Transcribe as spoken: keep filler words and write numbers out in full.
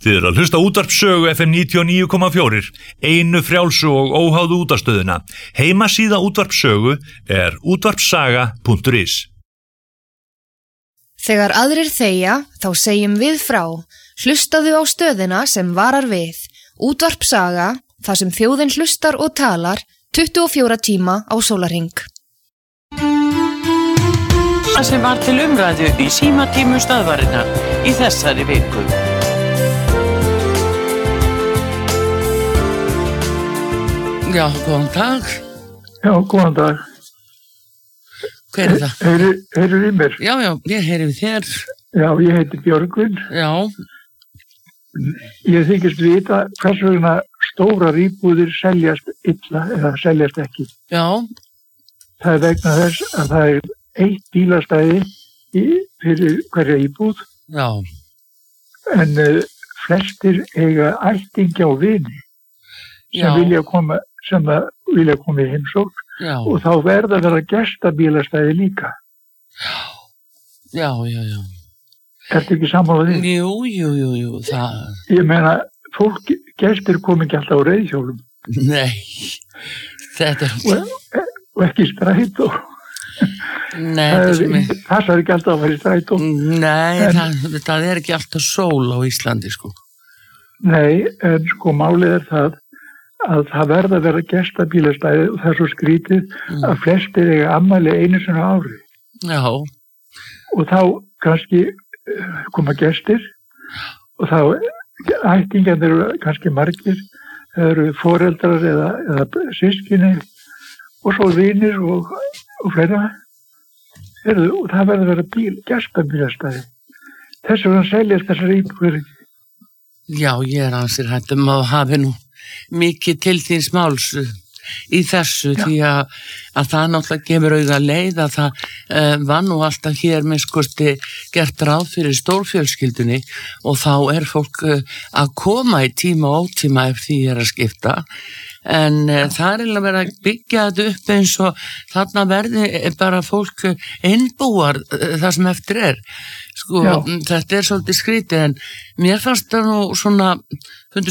Þið eru að hlusta á útvarpssögu F M níutíu og níu komma fjögur, einu frjálsu og óháðu útvarpsstöðina. Heimasíða útvarpssögu er útvarpssaga punktur is. Þegar aðrir þegja, þá segjum við frá. Hlustaðu á stöðina sem varar við. Útvarpssaga, þar sem þjóðin hlustar og talar, tuttugu og fjóra tíma á sólarhring. Það sem var til umræðu í símatímum stöðvarinnar í þessari viku. Já, góðan dag. Já, góðan dag. Hver er það? Heyrir, heyrir í mér? Já, já, ég heyri við þér. Já, ég heiti Björgvin. Já. Ég þykist vita hvers vegna stórar íbúðir seljast illa eða seljast ekki. Já. Það er vegna þess að það er eitt bílastæði í, fyrir hverja íbúð. Já. En uh, flestir eiga ættingja og vini sem Já. vilja koma sem að vilja koma í heimsókn. Já. Og þá verða að vera gestabílastæði líka. Já, já, já. Ertu ekki sammála því? Jú, jú, jú, jú, það... Ég meina, fólk, gestir kom ekki alltaf á reiðhjólum. Nei, þetta er... Og, og ekki strætó. Nei, þetta er sem ég... Það er ekki alltaf að vera í strætó. Nei, en, það, það er ekki alltaf sól á Íslandi, sko. Nei, en sko málið er það að það verða að vera gestabílastæði og það er svo skrítið mm. að flestir eiga afmæli einu sinni á ári. Já. Og þá kannski koma gestir og þá ættingar eru kannski margir, það eru foreldrar eða, eða systkini og svo vinir og, og fleira. Heyrðu, og það verður að vera bíl, gestabílastæði. Þess vegna seljast þessar íbúðir ekki. Já, ég er ansir hættum að hafi nú mikið til þíns máls í þessu. Já. Því að, að það náttúrulega gefur auga leið að það uh, var nú alltaf hér með skosti gert ráð fyrir stórfjölskyldunni og þá er fólk uh, að koma í tíma og ótíma ef því er að skipta. En uh, það er eiginlega verið að byggja þetta upp eins og þarna verði bara fólk innbúar uh, það sem eftir er. Sko, Já. Þetta er svolítið skrítið en mér fannst það nú svona